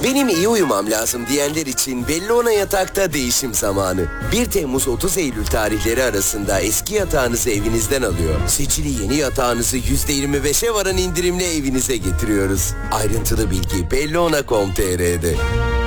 Benim iyi uyumam lazım diyenler için Bellona Yatak'ta değişim zamanı. 1 Temmuz 30 Eylül tarihleri arasında eski yatağınızı evinizden alıyor. Seçili yeni yatağınızı %25'e varan indirimle evinize getiriyoruz. Ayrıntılı bilgi bellona.com.tr'de.